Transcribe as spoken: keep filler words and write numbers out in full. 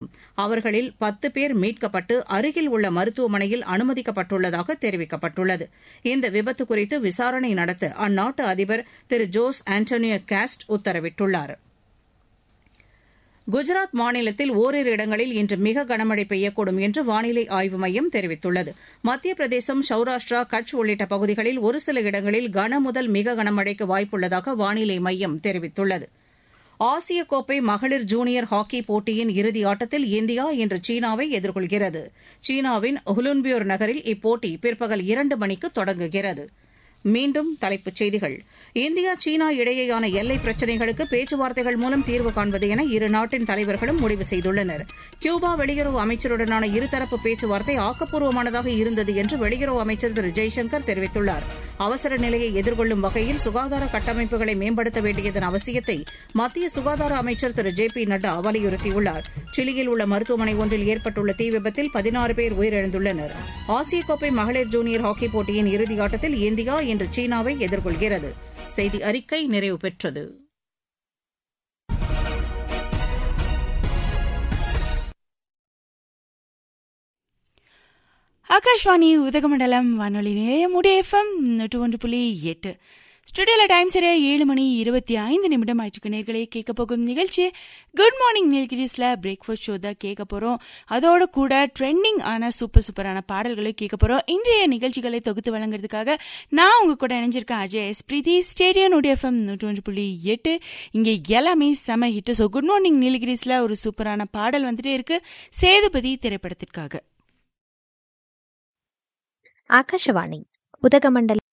அவர்களில் பத்து பேர் மீட்கப்பட்டு அருகில் உள்ள மருத்துவமனையில் அனுமதிக்கப்பட்டுள்ளதாக தெரிவிக்கப்பட்டுள்ளது. இந்த விபத்து குறித்து விசாரணை நடத்த அந்நாட்டு அதிபர் திரு ஜோஸ் ஆண்டோனியோ காஸ்ட் உத்தரவிட்டுள்ளார். குஜராத் மாநிலத்தில் ஓரிரு இடங்களில் இன்று மிக கனமழை பெய்யக்கூடும் என்று வானிலை ஆய்வு மையம் தெரிவித்துள்ளது. மத்திய பிரதேசம், சௌராஷ்டிரா, கட்ச் உள்ளிட்ட பகுதிகளில் ஒரு சில இடங்களில் கன முதல் மிக கனமழைக்கு வாய்ப்புள்ளதாக வானிலை மையம் தெரிவித்துள்ளது. ஆசிய கோப்பை மகளிர் ஜூனியர் ஹாக்கி போட்டியின் இறுதி ஆட்டத்தில் இந்தியா இன்று சீனாவை எதிர்கொள்கிறது. சீனாவின் உலுன்பியோர் நகரில் இப்போட்டி பிற்பகல் இரண்டு மணிக்கு தொடங்குகிறது. மீண்டும் தலைப்புச் செய்திகள். இந்தியா சீனா இடையேயான எல்லை பிரச்சினைகளுக்கு பேச்சுவார்த்தைகள் மூலம் தீர்வு காண்பது என இரு நாட்டின் தலைவர்களும் முடிவு செய்துள்ளனர். கியூபா வெளியுறவு அமைச்சருடனான இருதரப்பு பேச்சுவார்த்தை ஆக்கப்பூர்வமானதாக இருந்தது என்று வெளியுறவு அமைச்சர் திரு ஜெய்சங்கர் தெரிவித்துள்ளார். அவசர நிலையை எதிர்கொள்ளும் வகையில் சுகாதார கட்டமைப்புகளை மேம்படுத்த வேண்டியதன் அவசியத்தை மத்திய சுகாதார அமைச்சர் திரு ஜே பி நட்டா வலியுறுத்தியுள்ளார். சிலியில் உள்ள மருத்துவமனை ஒன்றில் ஏற்பட்டுள்ள தீ விபத்தில் பதினாறு பேர் உயிரிழந்துள்ளனர். ஆசிய கோப்பை மகளிர் ஜூனியர் ஹாக்கி போட்டியின் இறுதியாட்டத்தில் இந்தியா இன்று சீனாவை எதிர்கொள்கிறது. செய்தி அறிக்கை நிறைவு பெற்றது. ஆகாஷ்வாணி உதகமண்டலம் வானொலி நிலையம் உடைய எஃப்எம் நூற்று ஒன்று புள்ளி எட்டு. ஸ்டுடியோல டைம் சரியா ஏழு மணி இருபத்தி ஐந்து நிமிடம் ஆயிடுச்சு. நேர்களே, கேட்க போகும் நிகழ்ச்சி குட் மார்னிங் நீல்கிரிஸ்ல பிரேக்ஃபாஸ்ட் ஷோ தான் கேட்க போறோம். அதோட கூட ட்ரெண்டிங் ஆன சூப்பர் சூப்பரான பாடல்களை கேட்க போறோம். இன்றைய நிகழ்ச்சிகளை தொகுத்து வழங்குறதுக்காக நான் உங்க கூட இணைஞ்சிருக்கேன் அஜய் எஸ் பிரீத்தி. ஸ்டேடியோனுடைய எஃப்எம் நூற்று ஒன்று புள்ளி எட்டு. இங்க எல்லாமே செம ஹிட். ஸோ குட் மார்னிங் நீல்கிரிஸ்ல ஒரு சூப்பரான பாடல் வந்துட்டே இருக்கு, சேதுபதி திரைப்படத்திற்காக. ஆகாஷவாணி உதகமண்டலம்